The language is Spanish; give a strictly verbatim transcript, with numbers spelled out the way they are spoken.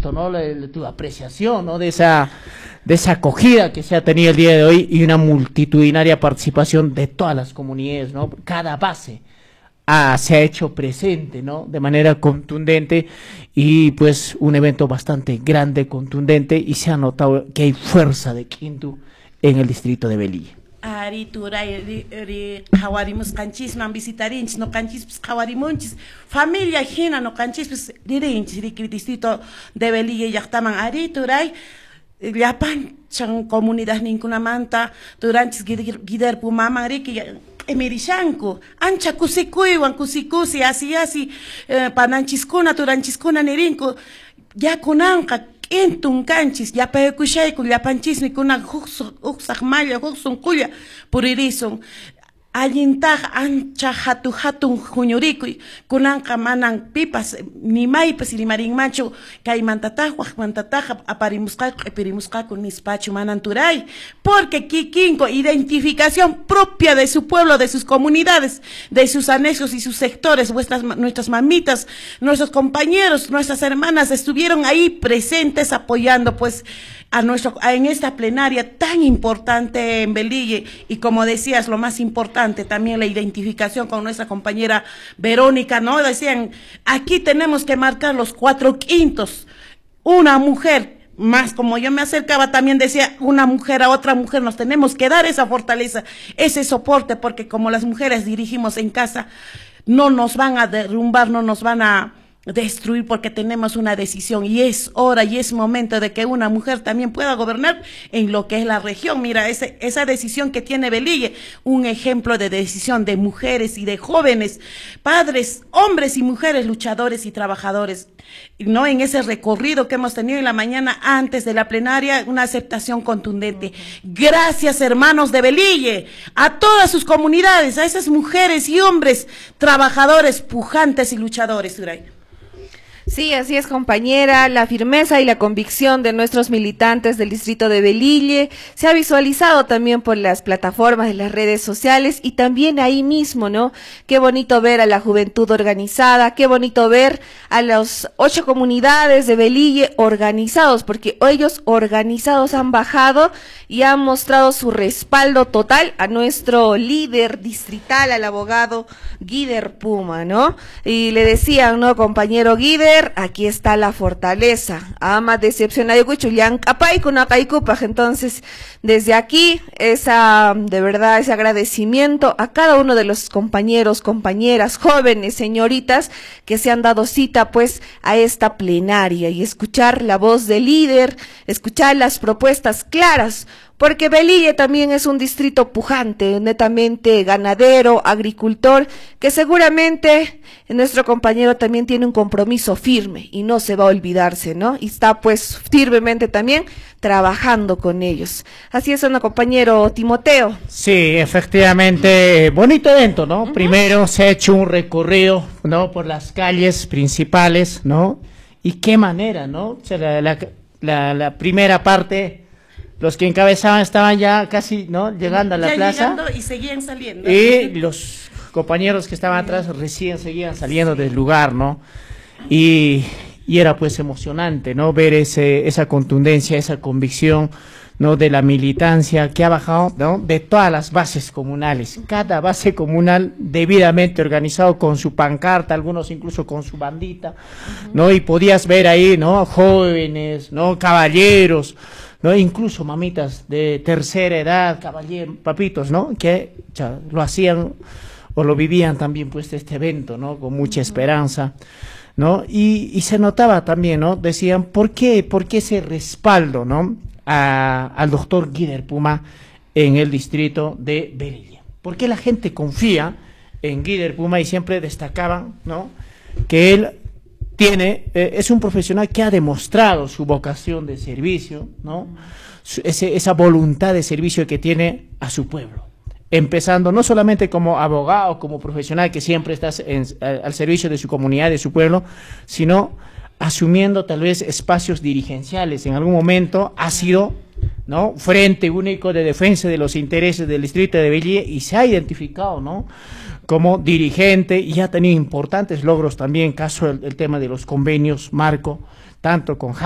esto, ¿no? La, la, tu apreciación, ¿no? De esa, de esa acogida que se ha tenido el día de hoy y una multitudinaria participación de todas las comunidades, ¿no? Cada base ah, se ha hecho presente, ¿no? De manera contundente y pues un evento bastante grande, contundente, y se ha notado que hay fuerza de Quintu en el distrito de Velilla. Ari turay ri hawarimus kanchis man visitarinchis no kanchis pues hawarimunchis familia hina no kanchis pues dirinchis ri distrito de Velilla llaqtaman ari turay llapan chan comunidad ninkunamanta turanchis gider pumaman riki emirishanku ancha kusikuywan kusikusi así así eh, pananchiskuna turanchiskuna nirinku yakunanqa Intun canchis, ya pecushayku, ya panchismi, kuna uxak malla, uxun kuya, puririzun. Allintaj ancha hatu hatun juñurikuy, kunanqa manan pipas, ni maypas ni marin macho, kay mantataj, mantataj, aparimusqaku, epirimusqaku, nispachu manan turay, porque kikinko, identificación propia de su pueblo, de sus comunidades, de sus anexos y sus sectores, vuestras, nuestras mamitas, nuestros compañeros, nuestras hermanas estuvieron ahí presentes apoyando, pues, a nuestro, a, en esta plenaria tan importante en Velilla, y como decías, lo más importante también la identificación con nuestra compañera Verónica, ¿no? Decían, aquí tenemos que marcar los cuatro quintos, una mujer, más como yo me acercaba también decía, una mujer a otra mujer, nos tenemos que dar esa fortaleza, ese soporte, porque como las mujeres dirigimos en casa, no nos van a derrumbar, no nos van a destruir, porque tenemos una decisión y es hora y es momento de que una mujer también pueda gobernar en lo que es la región. Mira, ese, esa decisión que tiene Velilla, un ejemplo de decisión de mujeres y de jóvenes, padres, hombres y mujeres, luchadores y trabajadores, ¿no? En ese recorrido que hemos tenido en la mañana antes de la plenaria, una aceptación contundente. Gracias, hermanos de Velilla, a todas sus comunidades, a esas mujeres y hombres trabajadores, pujantes y luchadores, Suray. Sí, así es, compañera, la firmeza y la convicción de nuestros militantes del distrito de Velilla se ha visualizado también por las plataformas de las redes sociales y también ahí mismo, ¿no? Qué bonito ver a la juventud organizada, qué bonito ver a las ocho comunidades de Velilla organizados, porque ellos organizados han bajado y han mostrado su respaldo total a nuestro líder distrital, al abogado Guider Puma, ¿no? Y le decían, ¿no, compañero Guider? Aquí está la fortaleza, ama decepción entonces desde aquí esa de verdad ese agradecimiento a cada uno de los compañeros, compañeras, jóvenes, señoritas que se han dado cita pues a esta plenaria y escuchar la voz del líder, escuchar las propuestas claras, porque Velilla también es un distrito pujante, netamente ganadero, agricultor, que seguramente nuestro compañero también tiene un compromiso firme y no se va a olvidarse, ¿no? Y está pues firmemente también trabajando con ellos. Así es, ¿no, compañero Timoteo? Sí, efectivamente, bonito evento, ¿no? Uh-huh. Primero se ha hecho un recorrido, ¿no? Por las calles principales, ¿no? Y qué manera, ¿no? O sea, la, la, la, la primera parte, los que encabezaban estaban ya casi, ¿no? Llegando a la ya plaza. Llegando y seguían saliendo. Y los compañeros que estaban atrás recién seguían saliendo del lugar, ¿no? Y, y era pues emocionante, ¿no? Ver ese, esa contundencia, esa convicción, ¿no? De la militancia que ha bajado, ¿no? De todas las bases comunales, cada base comunal debidamente organizado con su pancarta, algunos incluso con su bandita, ¿no? Y podías ver ahí, ¿no? Jóvenes, ¿no? Caballeros, ¿no? Incluso mamitas de tercera edad, caballeros, papitos, ¿no? Que ya, lo hacían o lo vivían también pues este evento, ¿no? Con mucha esperanza, ¿no? Y, y se notaba también, ¿no? Decían, ¿por qué? ¿Por qué ese respaldo, ¿no? A, al doctor Guider Puma en el distrito de Velilla? ¿Por qué la gente confía en Guider Puma? Y siempre destacaban, ¿no? Que él tiene, eh, es un profesional que ha demostrado su vocación de servicio, ¿no? Su, ese, esa voluntad de servicio que tiene a su pueblo. Empezando no solamente como abogado, como profesional que siempre está en, al, al servicio de su comunidad, de su pueblo, sino asumiendo tal vez espacios dirigenciales. En algún momento ha sido, ¿no? Frente único de defensa de los intereses del distrito de Velilla y se ha identificado, ¿no? Como dirigente y ha tenido importantes logros también, caso el, el tema de los convenios marco, tanto con